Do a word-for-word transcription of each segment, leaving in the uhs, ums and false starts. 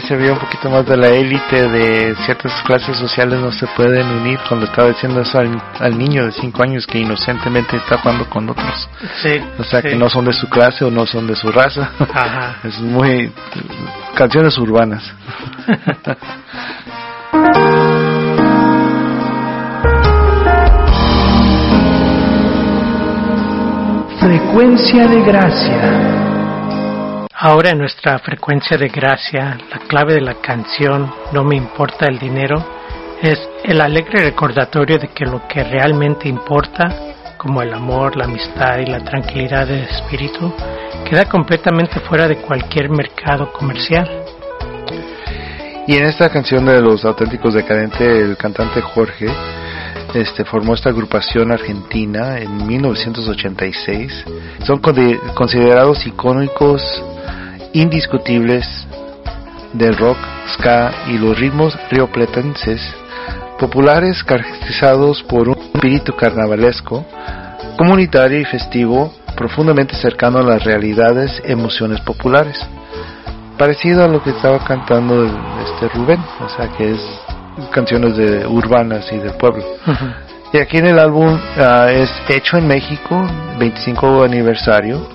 se veía un poquito más de la élite, de ciertas clases sociales no se pueden unir, cuando estaba diciendo eso al, al niño de cinco años que inocentemente está jugando con otros. Sí. O sea, sí. que no son de su clase o no son de su raza. Ajá. Es muy... canciones urbanas. Frecuencia de gracia. Ahora en nuestra frecuencia de gracia, la clave de la canción No me importa el dinero es el alegre recordatorio de que lo que realmente importa, como el amor, la amistad y la tranquilidad del espíritu, queda completamente fuera de cualquier mercado comercial. Y en esta canción de Los Auténticos Decadentes, el cantante Jorge este, formó esta agrupación argentina en mil novecientos ochenta y seis. Son considerados icónicos indiscutibles del rock, ska y los ritmos rioplatenses, populares caracterizados por un espíritu carnavalesco, comunitario y festivo, profundamente cercano a las realidades y emociones populares, parecido a lo que estaba cantando este Rubén, o sea que es canciones de urbanas y del pueblo. Uh-huh. Y aquí en el álbum uh, es hecho en México, veinticinco aniversario,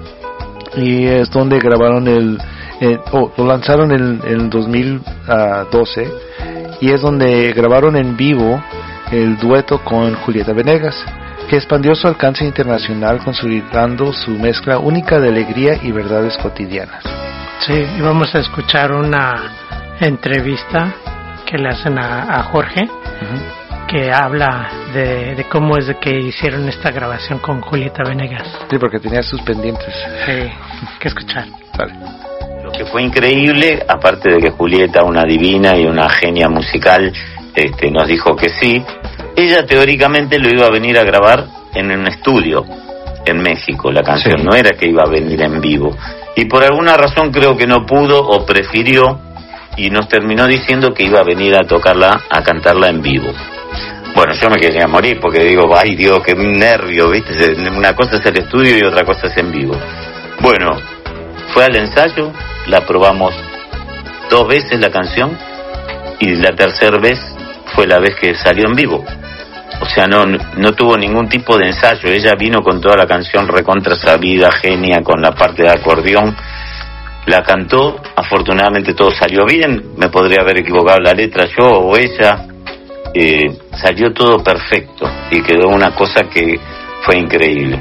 y es donde grabaron el, eh, oh, lo lanzaron en el dos mil doce, y es donde grabaron en vivo el dueto con Julieta Venegas, que expandió su alcance internacional consolidando su mezcla única de alegría y verdades cotidianas. Sí, y vamos a escuchar una entrevista que le hacen a, a Jorge, uh-huh, que habla de, de cómo es de que hicieron esta grabación con Julieta Venegas. Sí, porque tenía sus pendientes. Sí, que escuchar. Vale. Lo que fue increíble, aparte de que Julieta, una divina y una genia musical, este, nos dijo que sí, ella teóricamente lo iba a venir a grabar en un estudio en México, la canción, sí. No era que iba a venir en vivo. Y por alguna razón creo que no pudo o prefirió, y nos terminó diciendo que iba a venir a tocarla, a cantarla en vivo. Bueno, yo me quería morir porque digo, ay Dios, qué nervio, ¿viste? Una cosa es el estudio y otra cosa es en vivo. Bueno, fue al ensayo, la probamos dos veces la canción y la tercera vez fue la vez que salió en vivo. O sea, no, no tuvo ningún tipo de ensayo. Ella vino con toda la canción recontra sabida, genia, con la parte de acordeón. La cantó, afortunadamente todo salió bien. Me podría haber equivocado la letra yo o ella. Eh, salió todo perfecto y quedó una cosa que fue increíble.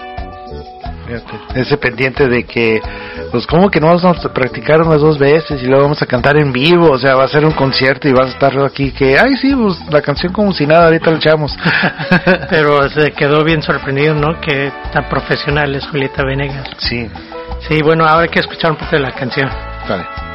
Ese pendiente de que, pues, ¿cómo que no vamos a practicar unas dos veces y luego vamos a cantar en vivo? O sea, va a ser un concierto y vas a estar aquí que, ay, sí, pues, la canción como si nada, ahorita la echamos. Pero se quedó bien sorprendido, ¿no? Que tan profesional es Julieta Venegas. Sí. Sí, bueno, ahora hay que escuchar un poco de la canción. Vale.